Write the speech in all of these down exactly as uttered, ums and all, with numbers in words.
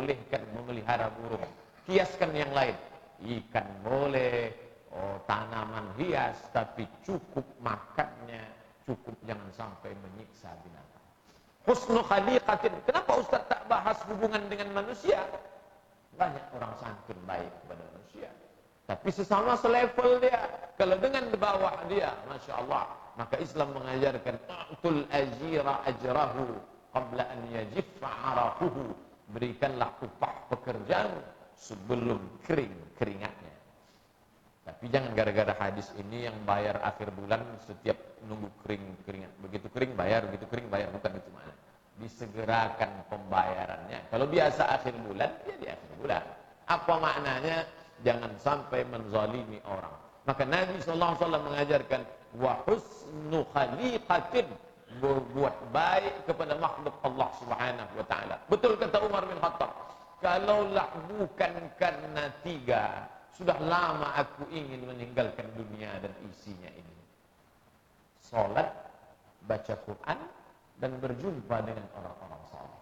bolehkan memelihara burung. Kiaskan yang lain. Ikan boleh, oh, tanaman hias, tapi cukup makannya, cukup jangan sampai menyiksa binatang. Husnu khaliqatin. Kenapa Ustaz tak bahas hubungan dengan manusia? Banyak orang santun baik kepada manusia, tapi sesama selevel dia. Kalau dengan di bawah dia, Masya Allah, maka Islam mengajarkan a'tul ajira ajrahu qabla an yajiffa araquhu. Berikanlah upah pekerjaanmu sebelum kering keringatnya. Tapi jangan gara-gara hadis ini yang bayar akhir bulan setiap nunggu kering keringat. Begitu kering bayar, begitu kering bayar, bukan itu makna. Disegerakan pembayarannya. Kalau biasa akhir bulan, ya di akhir bulan. Apa maknanya? Jangan sampai menzalimi orang. Maka Nabi sallallahu alaihi wasallam mengajarkan wa husnu khaliqatin, berbuat baik kepada makhluk Allah Subhanahu wa taala. Betul kata Umar bin Khattab, kalaulah bukan karena tiga, sudah lama aku ingin meninggalkan dunia dan isinya ini. Salat, baca Quran, dan berjumpa dengan orang-orang saleh.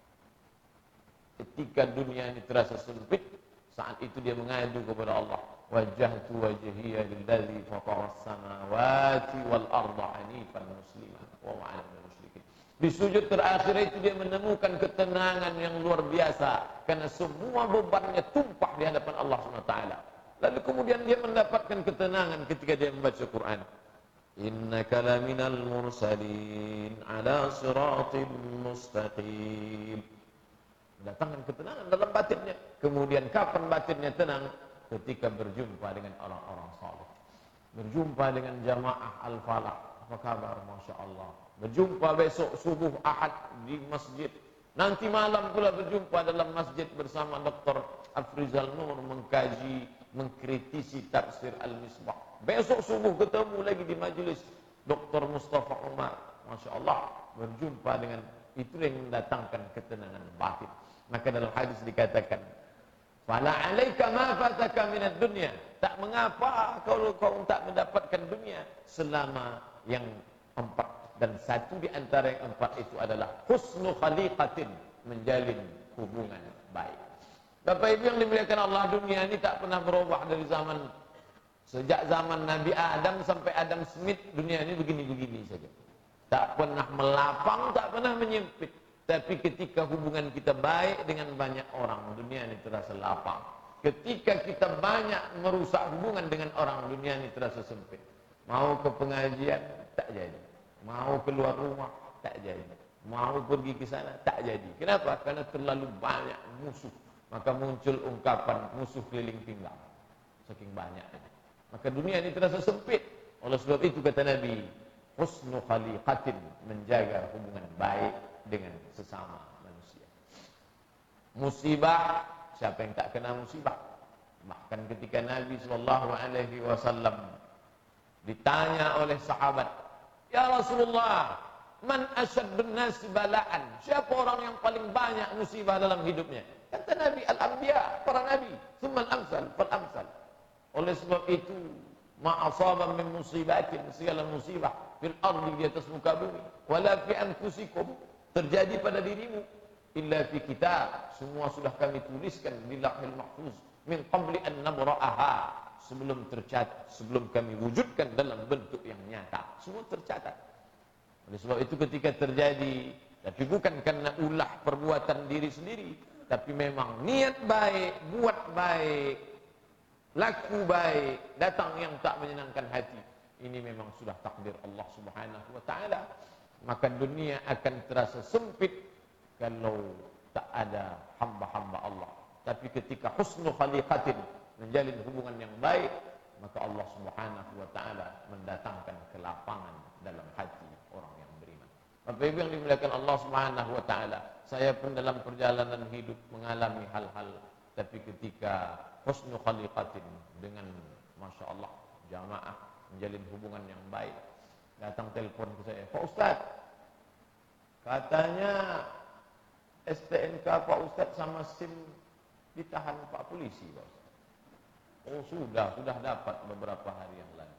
Ketika dunia ini terasa sempit, saat itu dia mengadu kepada Allah, wajjahtu wajhiya lillazi fataras samawati wal arda hanifan musliman wa ma ana minal musyrikin. Di sujud terakhir itu dia menemukan ketenangan yang luar biasa karena semua bebannya tumpah di hadapan Allah Subhanahu wa taala. Lalu kemudian dia mendapatkan ketenangan ketika dia membaca Quran. Innaka laminal mursalin ala siratim mustaqim. Mendatangkan ketenangan dalam batinnya. Kemudian kapan batinnya tenang? Ketika berjumpa dengan orang-orang saleh. Berjumpa dengan jamaah Al-Falah. Apa kabar? Masya Allah. Berjumpa besok subuh Ahad di masjid. Nanti malam pula berjumpa dalam masjid bersama Doktor Afrizal Nur mengkaji, mengkritisi tafsir Al-Misbah. Besok subuh ketemu lagi di majelis Doktor Mustafa Umar. Masya Allah, berjumpa dengan itu yang mendatangkan ketenangan batin. Maka dalam hadis dikatakan, fala alaika ma fataka minad dunya. Tak mengapa kalau kau tak mendapatkan dunia selama yang empat, dan satu di antara yang empat itu adalah husnu khaliqatin, menjalin hubungan baik. Bapak Ibu yang dimuliakan Allah, dunia ini tak pernah berubah dari zaman sejak zaman Nabi Adam sampai Adam Smith. Dunia ini begini-begini saja. Tak pernah melapang, tak pernah menyempit. Tapi ketika hubungan kita baik dengan banyak orang, dunia ini terasa lapang. Ketika kita banyak merusak hubungan dengan orang, dunia ini terasa sempit. Mau ke pengajian, tak jadi. Mau keluar rumah, tak jadi. Mau pergi ke sana, tak jadi. Kenapa? Karena terlalu banyak musuh. Maka muncul ungkapan musuh keliling pinggang. Saking banyaknya. Maka dunia ini terasa sempit. Oleh sebab itu kata Nabi, husnu khaliqatin, menjaga hubungan baik dengan sesama manusia. Musibah, siapa yang tak kena musibah? Bahkan ketika Nabi sallallahu alaihi wasallam ditanya oleh sahabat, ya Rasulullah, man asyaddun nasi bala'an? Siapa orang yang paling banyak musibah dalam hidupnya? Kata Nabi, al-anbiya, para nabi, tsumma al-amsal, fal-amsal. Oleh sebab itu, ma'asaba min musibatin, segala musibah fil ardi, di atas muka bumi, wala fi anfusikum, terjadi pada dirimu, illa fi kitab, semua sudah kami tuliskan di lauhil mahfuz, min qabli an nabra'aha, sebelum tercatat, sebelum kami wujudkan dalam bentuk yang nyata, semua tercatat. Oleh sebab itu ketika terjadi, tapi bukan karena ulah perbuatan diri sendiri, tapi memang niat baik, buat baik, laku baik, datang yang tak menyenangkan hati, ini memang sudah takdir Allah Subhanahu wa taala. Maka dunia akan terasa sempit kalau tak ada hamba-hamba Allah. Tapi ketika husnu khaliqatin, menjalin hubungan yang baik, maka Allah Subhanahu wa taala mendatangkan kelapangan dalam hati orang yang beriman. Bapak Ibu yang dimuliakan Allah Subhanahu wa taala, saya pun dalam perjalanan hidup mengalami hal-hal, tapi ketika husnu khaliqatin, dengan Masya Allah jamaah menjalin hubungan yang baik, datang telepon ke saya, Pak Ustaz, katanya S T N K Pak Ustaz sama SIM ditahan Pak Polisi, Pak Ustaz. Oh sudah, sudah dapat beberapa hari yang lalu.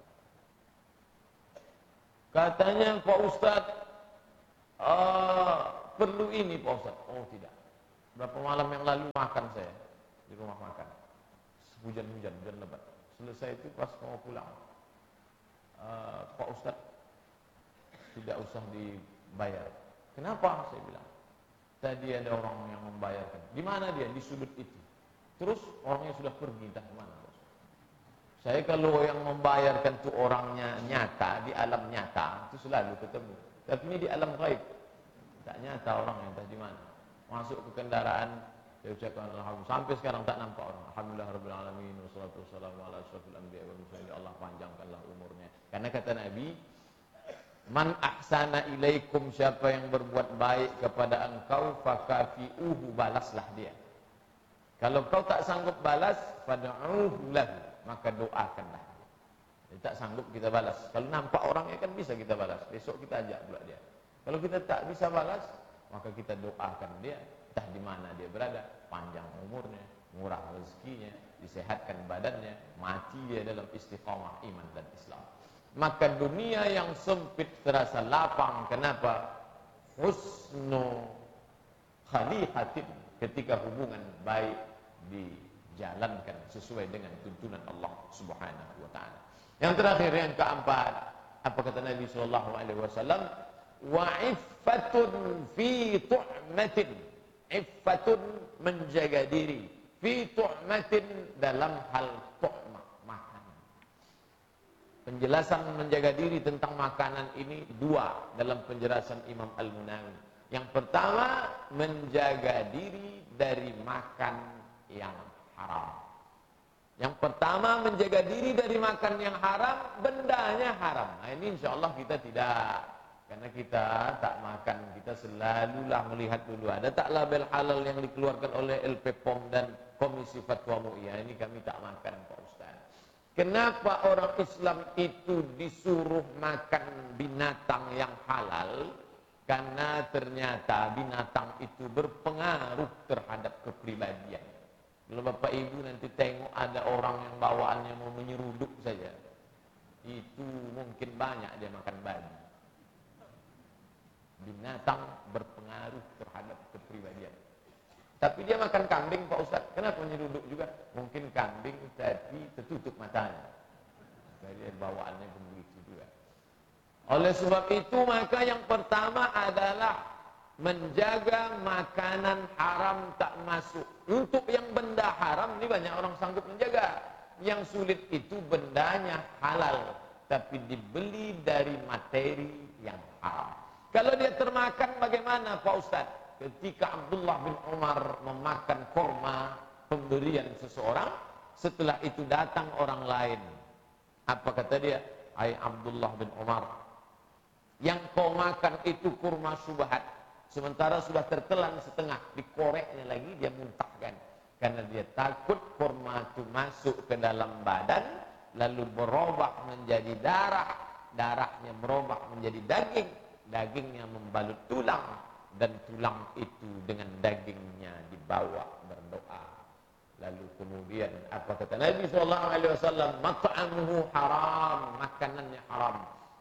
Katanya Pak Ustaz uh, perlu ini Pak Ustaz. Oh tidak, berapa malam yang lalu hujan-hujan, hujan lebat. Selesai itu pas mau pulang, uh, Pak Ustadz, tidak usah dibayar. Kenapa? Saya bilang, tadi ada orang yang membayarkan. Di mana dia? Di sudut itu. Terus orangnya sudah pergi, entah kemana. Saya kalau yang membayarkan itu orangnya nyata, di alam nyata, itu selalu ketemu. Tapi ini di alam gaib, tak nyata orang yang entah di mana. Masuk ke kendaraan, saya ucapkan alhamdulillah. Sampai sekarang tak nampak orang. Alhamdulillah rabbil alamin, wassalatu wassalamu ala asyrafil anbiya wal mursalin. Allah panjangkanlah umurnya. Karena kata Nabi, man ahsana ilaikum, siapa yang berbuat baik kepada engkau, fakafi'uhu, balaslah dia. Kalau kau tak sanggup balas, fad'uhu lahu, maka doakanlah. Dia tak sanggup kita balas. Kalau nampak orangnya kan bisa kita balas. Besok kita ajak pula dia. Kalau kita tak bisa balas, maka kita doakan dia. Entah di mana dia berada, panjang umurnya, murah rezekinya, disehatkan badannya, mati dia dalam istiqamah iman dan Islam. Maka dunia yang sempit terasa lapang. Kenapa? Husnu khalihatin, ketika hubungan baik dijalankan sesuai dengan tuntunan Allah Subhanahu wa taala. Yang terakhir, yang keempat, apa kata Nabi sallallahu alaihi wasallam? Wa iffatun fi tu'matin. Iffatun, menjaga diri, fi tu'matin, dalam hal tu'mah, makanan. Penjelasan menjaga diri tentang makanan ini dua dalam penjelasan Imam Al-Munawi. Yang pertama, menjaga diri dari makan yang haram. Yang pertama, menjaga diri dari makan yang haram, bendanya haram. Nah, ini insya Allah kita tidak. Karena kita tak makan, kita selalulah melihat dulu. Ada tak label halal yang dikeluarkan oleh L P P O M dan Komisi Fatwa M U I. Ini kami tak makan, Pak Ustaz. Kenapa orang Islam itu disuruh makan binatang yang halal? Karena ternyata binatang itu berpengaruh terhadap kepribadian. Kalau Bapak Ibu nanti tengok ada orang yang bawaannya mau menyeruduk saja, itu mungkin banyak dia makan babi. Binatang berpengaruh terhadap kepribadian. Tapi dia makan kambing, Pak Ustaz. Kenapa menyeruduk juga? Mungkin kambing tapi tertutup matanya. Jadi bawaannya begitu juga. Oleh sebab itu, maka yang pertama adalah menjaga makanan haram tak masuk. Untuk yang benda haram ini banyak orang sanggup menjaga. Yang sulit itu bendanya halal, tapi dibeli dari materi yang haram. Kalau dia termakan bagaimana, Pak Ustaz? Ketika Abdullah bin Umar memakan korma pemberian seseorang, setelah itu datang orang lain. Apa kata dia? Hai Abdullah bin Umar, yang kau makan itu kurma syubhat, sementara sudah tertelan setengah, dikoreknya lagi, dia muntahkan. Karena dia takut kurma itu masuk ke dalam badan, lalu berubah menjadi darah, darahnya berubah menjadi daging, dagingnya membalut tulang, dan tulang itu dengan dagingnya dibawa berdoa. Lalu kemudian apa kata Nabi sallallahu alaihi wasallam? Mat'amuhu haram, makanannya haram.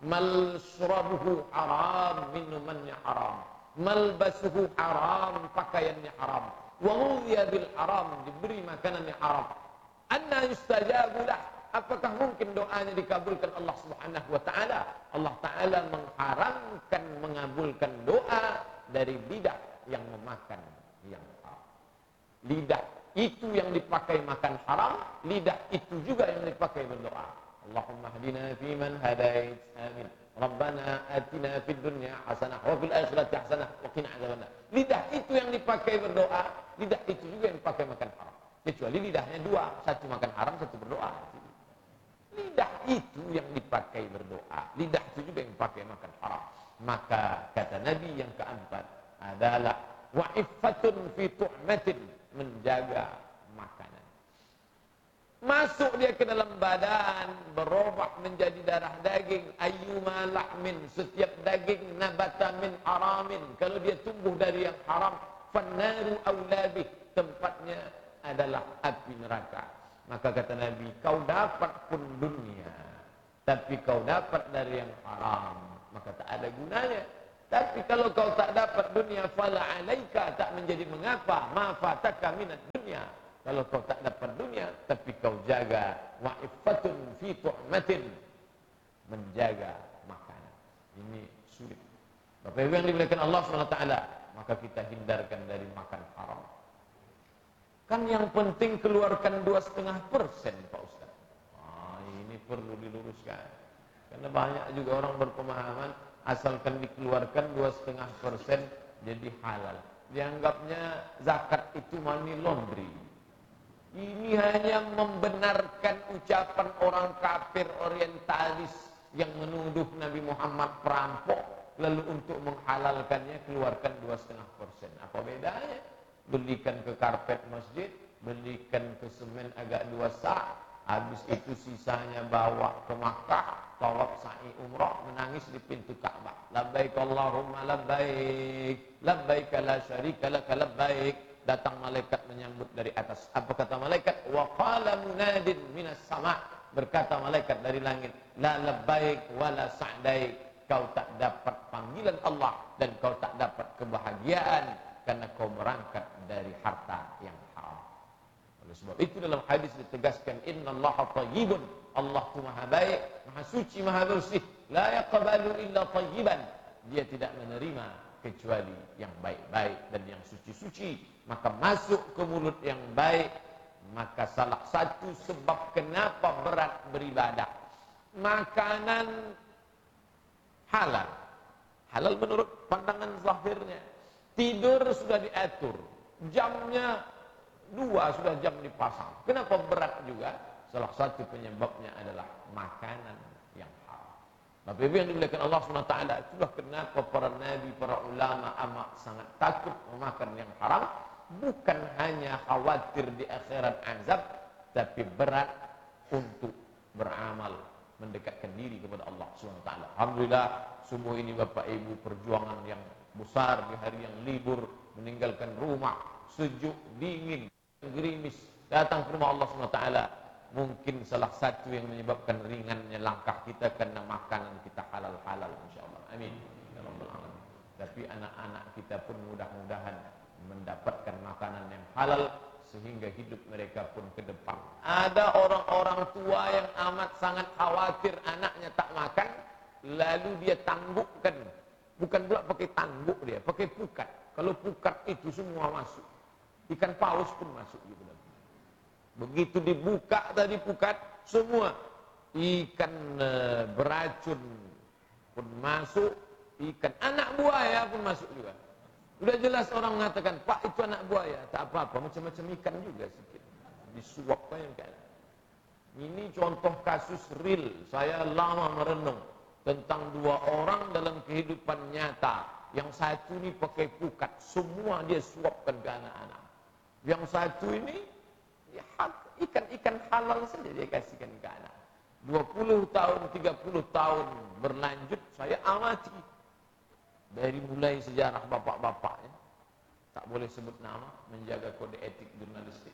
Malsyrabuhu haram, minumannya haram. Malbasuhu haram, pakaiannya haram. Wa ghudhiya bil haram, diberi makanannya haram. Anna yustajabu lah, apakah mungkin doanya dikabulkan Allah Subhanahu wa taala? Allah taala mengharamkan mengabulkan doa dari lidah yang memakan yang haram. Lidah itu yang dipakai makan haram, lidah itu juga yang dipakai berdoa. Allahumma hadina fi man hadait, amin. Rabbana atina fid dunya hasanah wa fil akhirati hasanah wa qina adzabannar. Lidah itu yang dipakai berdoa, lidah itu juga yang dipakai makan haram. Kecuali lidahnya dua, satu makan haram, satu berdoa. Lidah itu yang dipakai berdoa, lidah itu juga yang dipakai makan haram. Maka kata Nabi yang keempat adalah wa iffatun fi tu'matin, menjaga makanan. Masuk dia ke dalam badan, berubah menjadi darah daging. Ayyuma lahmin, setiap daging nabata min haramin, kalau dia tumbuh dari yang haram, fannaru aulabih, tempatnya adalah api neraka. Maka kata Nabi, kau dapat pun dunia, tapi kau dapat dari yang haram, maka tak ada gunanya. Tapi kalau kau tak dapat dunia, fala alaika, tak menjadi mengapa, ma fataka minad dunia, Kalau kau tak dapat dunia, tapi kau jaga wa'iffatun fi tu'matin, menjaga makanan. Ini sulit. Bapak Ibu yang dimuliakan Allah subhanahu wa taala, maka kita hindarkan dari makan haram. Kan yang penting keluarkan dua setengah persen, Pak Ustaz. Ah, ini perlu diluruskan. Karena banyak juga orang berpemahaman asalkan dikeluarkan dua setengah persen jadi halal. Dianggapnya zakat itu money laundry. Ini hanya membenarkan ucapan orang kafir orientalis yang menuduh Nabi Muhammad perampok, lalu untuk menghalalkannya keluarkan dua setengah persen. Apa bedanya? Belikan ke karpet masjid, belikan ke semen agak dua sa', habis itu sisanya bawa ke Makkah, tawaf sa'i umrah, menangis di pintu Ka'bah. Labbaik Allahumma labbaik, labbaik la syarika laka labbaik. Datang malaikat menyambut dari atas. Apa kata malaikat? Wa qala munadin minas sama'. Berkata malaikat dari langit, la labbaik wa la sa'daik. Kau tak dapat panggilan Allah dan kau tak dapat kebahagiaan karena kau berangkat dari harta yang haram. Oleh sebab itu dalam hadis ditegaskan, innallaha thayyibun. Allah itu maha baik, maha suci, maha bersih. La yaqbalu illa thayyiban. Dia tidak menerima kecuali yang baik-baik dan yang suci-suci. Maka masuk ke mulut yang baik. Maka salah satu sebab kenapa berat beribadah, makanan halal. Halal menurut pandangan zahirnya. Tidur sudah diatur, jamnya dua sudah jam dipasang. Kenapa berat juga? Salah satu penyebabnya adalah makanan yang haram. Bapak Ibu yang dimuliakan Allah subhanahu wa taala, itulah kenapa para nabi, para ulama amat sangat takut memakan yang haram. Bukan hanya khawatir di akhirat azab, tapi berat untuk beramal, mendekatkan diri kepada Allah subhanahu wa taala. Alhamdulillah, semua ini Bapak Ibu perjuangan yang besar di hari yang libur, meninggalkan rumah, sejuk, dingin, gerimis, datang ke rumah Allah subhanahu wa taala. Mungkin salah satu yang menyebabkan ringannya langkah kita karena makanan kita halal-halal insyaallah. Amin ya rabbal alamin. Tapi anak-anak kita pun mudah-mudahan mendapatkan makanan yang halal sehingga hidup mereka pun ke depan. Ada orang-orang tua yang amat sangat khawatir anaknya tak makan, lalu dia tanggukkan. Bukan pula pakai tangguk dia, pakai pukat. Kalau pukat itu semua masuk. Ikan paus pun masuk gitu. Begitu dibuka tadi pukat, semua ikan e, beracun pun masuk, ikan anak buaya pun masuk juga. Sudah jelas orang mengatakan, Pak itu anak buaya, tak apa-apa, macam-macam ikan juga sikit. Disuap yang kan. Ini contoh kasus real. Saya lama merenung tentang dua orang dalam kehidupan nyata. Yang satu ini pakai pukat, semua dia suapkan ke anak-anak. Yang satu ini ya, ikan-ikan halal saja dia kasihkan ke anak. dua puluh tahun, tiga puluh tahun berlanjut saya amati. Dari mulai sejarah bapak-bapaknya, tak boleh sebut nama, menjaga kode etik jurnalistik.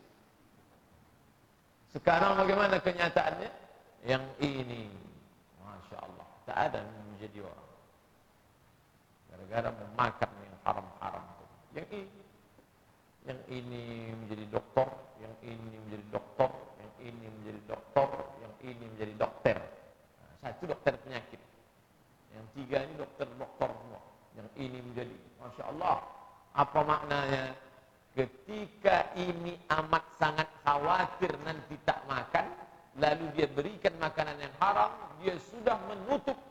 Sekarang bagaimana kenyataannya? Yang ini, Masya Allah, tak ada menjadi orang. Gara-gara memakan yang haram-haram. Yang ini, yang ini menjadi doktor, yang ini menjadi doktor, yang ini menjadi doktor, yang ini menjadi dokter. Nah, satu dokter penyakit, yang tiga ini dokter-doktor semua. Yang ini menjadi, Masya Allah, apa maknanya? Ketika ini amat sangat khawatir nanti tak makan, lalu dia berikan makanan yang haram, dia sudah menutup